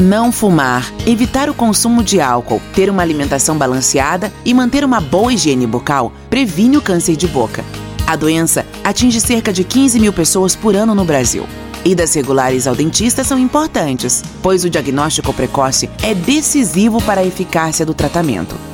Não fumar, evitar o consumo de álcool, ter uma alimentação balanceada e manter uma boa higiene bucal previne o câncer de boca. A doença atinge cerca de 15 mil pessoas por ano no Brasil. Idas regulares ao dentista são importantes, pois o diagnóstico precoce é decisivo para a eficácia do tratamento.